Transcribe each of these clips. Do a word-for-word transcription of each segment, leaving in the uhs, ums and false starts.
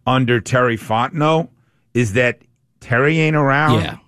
under Terry Fontenot is that Terry ain't around. Yeah.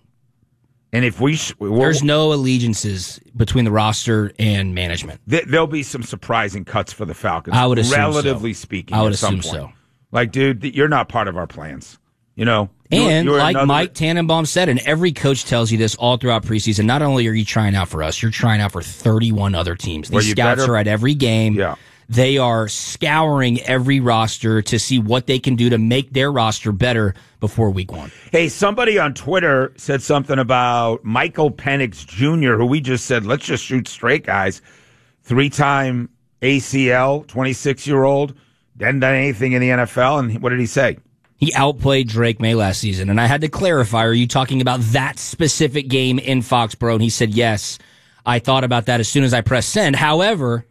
And if we... There's no allegiances between the roster and management. Th- there'll be some surprising cuts for the Falcons. I would assume relatively so. speaking. I would at some assume point. so. Like, dude, th- you're not part of our plans. You know? And you're, you're like another... Mike Tannenbaum said, and every coach tells you this all throughout preseason, not only are you trying out for us, you're trying out for thirty-one other teams. These well, scouts better... are at every game. Yeah. They are scouring every roster to see what they can do to make their roster better before week one. Hey, somebody on Twitter said something about Michael Penix Junior, who we just said, let's just shoot straight, guys. Three-time A C L, twenty-six-year-old, hadn't done anything in the N F L, and what did he say? He outplayed Drake May last season, and I had to clarify, are you talking about that specific game in Foxborough? And he said, yes. I thought about that as soon as I pressed send. However,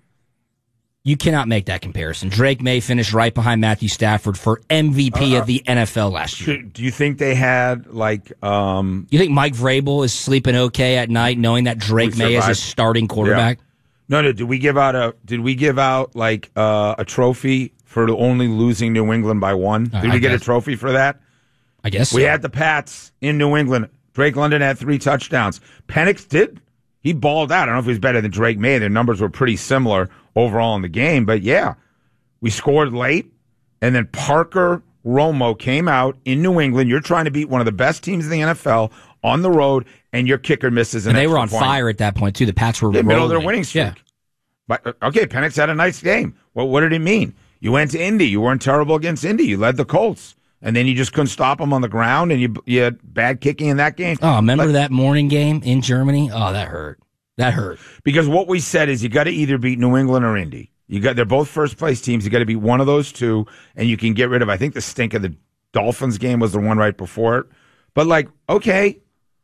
you cannot make that comparison. Drake May finished right behind Matthew Stafford for M V P uh, of the N F L last year. Do you think they had, like... Um, you think Mike Vrabel is sleeping okay at night knowing that Drake May is his starting quarterback? Yeah. No, no. Did we give out a... Did we give out, like, uh, a trophy for only losing New England by one? Did uh, we I get guess. a trophy for that? I guess We so. had the Pats in New England. Drake London had three touchdowns. Penix did. He balled out. I don't know if he was better than Drake May. Their numbers were pretty similar overall in the game. But, yeah, we scored late, and then Parker Romo came out in New England. You're trying to beat one of the best teams in the N F L on the road, and your kicker misses an And they were on point. fire at that point, too. The Pats were in the middle of their rolling. winning streak. Yeah. But, okay, Penix had a nice game. Well, what did it mean? You went to Indy. You weren't terrible against Indy. You led the Colts. And then you just couldn't stop them on the ground, and you, you had bad kicking in that game. Oh, remember but, that morning game in Germany? Oh, that hurt. That hurt. Because what we said is you got to either beat New England or Indy. You got They're both first-place teams. You got to beat one of those two, and you can get rid of, I think the stink of the Dolphins game was the one right before it. But, like, okay.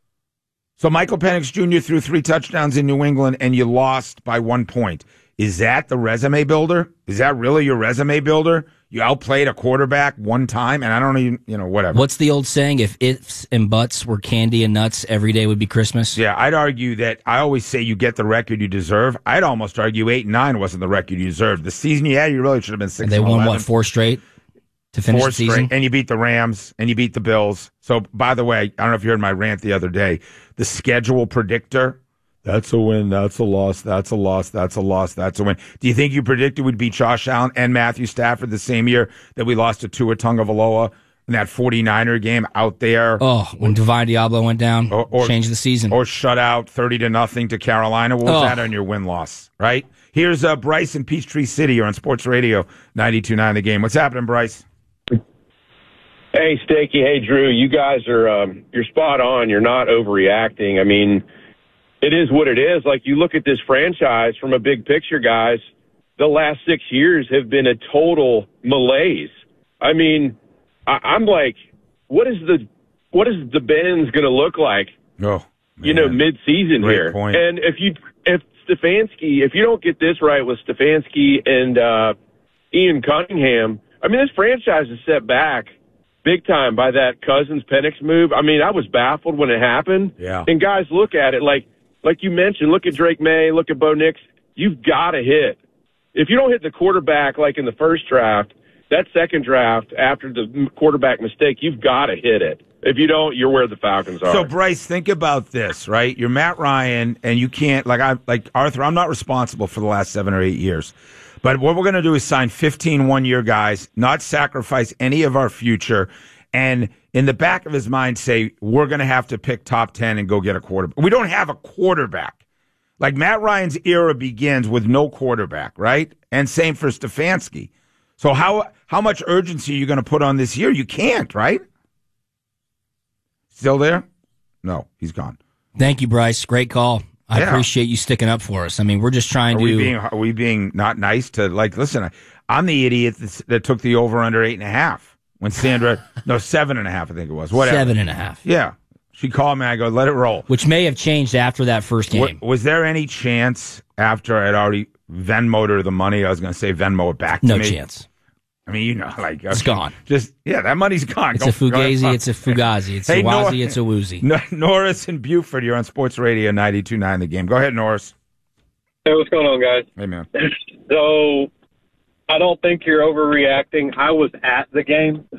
So Michael Penix Junior threw three touchdowns in New England, and you lost by one point. Is that the resume builder? Is that really your resume builder? You outplayed a quarterback one time, and I don't even, you know, whatever. What's the old saying? If ifs and buts were candy and nuts, every day would be Christmas? Yeah, I'd argue that I always say you get the record you deserve. I'd almost argue eight and nine wasn't the record you deserved. The season you had, you really should have been six. And they and won, eleven. what, four straight to finish four the season? Straight, and you beat the Rams, and you beat the Bills. So, by the way, I don't know if you heard my rant the other day. The schedule predictor, that's a win, that's a loss, that's a loss, that's a loss, that's a win. Do you think you predicted we'd beat Josh Allen and Matthew Stafford the same year that we lost to Tua Tagovailoa in that forty-niner game out there? Oh, when Divine Diablo went down, or, or, changed the season. Or shut out thirty to nothing to Carolina. What was oh. that on your win-loss, right? Here's uh, Bryce in Peachtree City. You're on Sports Radio ninety-two point nine The Game. What's happening, Bryce? Hey, Stakey. Hey, Drew. You guys are um, you're spot on. You're not overreacting. I mean, it is what it is. Like, you look at this franchise from a big picture, guys, the last six years have been a total malaise. I mean, I, I'm like, what is the what is the Benz going to look like? Oh, man. You know, mid-season Great here. Point. And if you if Stefanski, if you don't get this right with Stefanski and uh, Ian Cunningham, I mean, this franchise is set back big time by that Cousins Penix move. I mean, I was baffled when it happened. Yeah. And guys, look at it like like you mentioned. Look at Drake May. Look at Bo Nix. You've got to hit. If you don't hit the quarterback like in the first draft, that second draft after the quarterback mistake, you've got to hit it. If you don't, you're where the Falcons are. So, Bryce, think about this, right? You're Matt Ryan, and you can't, like I, like Arthur, I'm not responsible for the last seven or eight years. But what we're going to do is sign fifteen one-year guys, not sacrifice any of our future, and in the back of his mind say, we're going to have to pick top ten and go get a quarterback. We don't have a quarterback. Like, Matt Ryan's era begins with no quarterback, right? And same for Stefanski. So how how much urgency are you going to put on this year? You can't, right? Still there? No, he's gone. Thank you, Bryce. Great call. I Yeah. appreciate you sticking up for us. I mean, we're just trying Are to. we being are we being not nice to, like, listen, I, I'm the idiot that, that took the over under eight and a half when Sandra no seven and a half I think it was whatever Seven and a half. yeah she called me. I go, let it roll. Which may have changed after that first game. W- was there any chance after I'd already Venmo'd her the money I was going to say Venmo it back to no me? chance. I mean, you know, like It's okay, gone. Just yeah, that money's gone. It's Go- a fugazi. go- It's a fugazi. It's Hey, a Nor- wazi. It's a woozy. No, Norris and Buford, you're on Sports Radio ninety-two point nine The Game. Go ahead, Norris. Hey, what's going on, guys? Hey, man. So, I don't think you're overreacting. I was at the game,